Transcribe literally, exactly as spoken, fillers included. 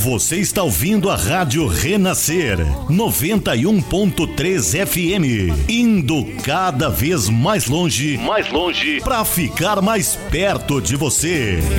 Você está ouvindo a Rádio Renascer, noventa e um ponto três F M, indo cada vez mais longe, mais longe, para ficar mais perto de você.